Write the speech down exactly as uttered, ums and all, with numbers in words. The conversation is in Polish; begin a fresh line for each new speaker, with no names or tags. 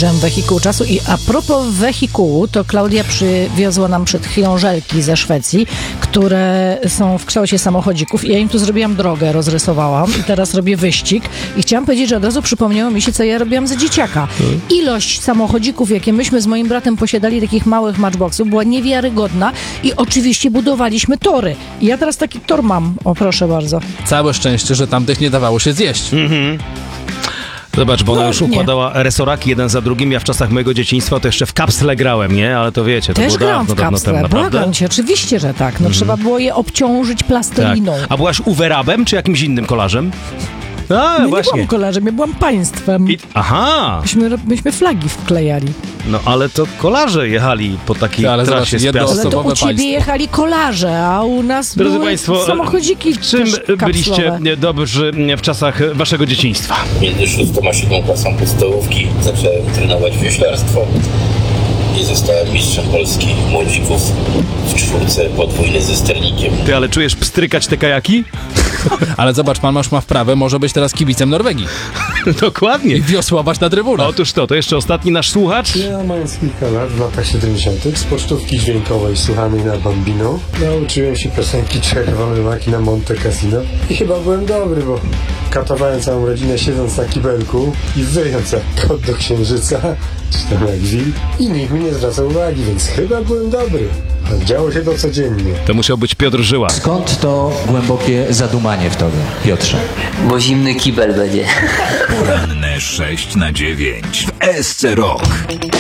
dżem Wehikuł Czasu. I a propos wehikułu, to Klaudia przywiozła nam przed chwilą żelki ze Szwecji, które są w kształcie samochodzików i ja im tu zrobiłam drogę, rozrysowałam i teraz robię wyścig i chciałam powiedzieć, że od razu przypomniało mi się, co ja robiłam za dzieciaka. Ilość samochodzików, jakie myśmy z moim bratem posiadali, takich małych matchboxów, była niewiarygodna i oczywiście budowaliśmy tory. I ja teraz taki tor mam. O, proszę bardzo.
Całe szczęście, że tamtych nie dawało się zjeść.
Mhm. Zobacz, bo ona
No,
już
nie.
układała resoraki jeden za drugim. Ja w czasach mojego dzieciństwa to jeszcze w kapsle grałem, nie? Ale to wiecie, to
Też
było
grałam
dawno,
w
dawno
kapsle,
temu, naprawdę.
błagam cię, oczywiście, że tak. No trzeba było je obciążyć
Tak.
plasteliną.
A byłaś uwerabem, czy jakimś innym kolarzem? A,
No nie
właśnie.
byłam kolarzem, ja byłam państwem.
I, aha,
Myśmy, myśmy flagi wklejali.
no ale to kolarze jechali po takiej
Ale zobacz,
trasie z
jedno
piasku.
Ale to u
Osobowe
ciebie
państwo.
jechali kolarze, a u nas
Drodzy
były
Państwo,
samochodziki
czym
też kapslowe.
byliście dobrzy w czasach waszego dzieciństwa?
Między szóstą a siódmą klasą podstawówki zacząłem trenować wioślarstwo i zostałem mistrzem Polski młodzików w czwórce podwójny ze sternikiem.
Ty, ale czujesz pstrykać te kajaki?
Ale zobacz, pan masz ma wprawę, może być teraz kibicem Norwegii
Dokładnie.
i wiosłować na trybunach.
Otóż to, to jeszcze ostatni nasz słuchacz.
Ja mając kilka lat w latach siedemdziesiątych z pocztówki dźwiękowej słuchanej na Bambino nauczyłem się piosenki Czerwone Maki na Monte Cassino i chyba byłem dobry, bo katowałem całą rodzinę siedząc na kibelku i wyjąc jak kot do księżyca, czy tam jak wilk i nikt mi nie zwracał uwagi, więc chyba byłem dobry. A działo się to codziennie.
To musiał być Piotr Żyła.
Skąd to głębokie zadumanie w tobie, Piotrze?
Bo zimny kibel będzie.
Poranne sześć na dziewięć w S C Rock.